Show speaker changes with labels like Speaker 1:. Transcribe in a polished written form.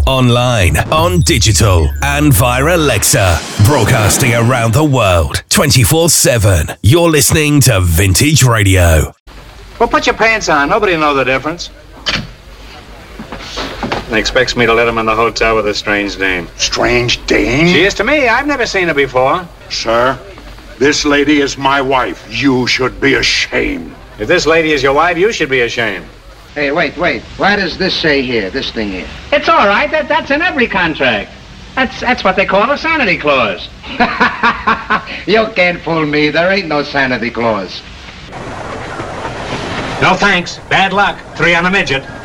Speaker 1: online, on digital, and via Alexa. Broadcasting around the world, 24/7. You're listening to Vintage Radio.
Speaker 2: Well, put your pants on. Nobody will know the difference. And expects me to let him in the hotel with a strange dame.
Speaker 3: Strange dame?
Speaker 2: She is to me. I've never seen her before.
Speaker 3: Sir, this lady is my wife. You should be ashamed.
Speaker 2: If this lady is your wife, you should be ashamed.
Speaker 4: Hey, wait. What does this say here, this thing here?
Speaker 5: It's all right. That's in every contract. That's what they call a sanity clause.
Speaker 4: You can't fool me. There ain't no sanity clause.
Speaker 2: No thanks. Bad luck. 3 on the midget.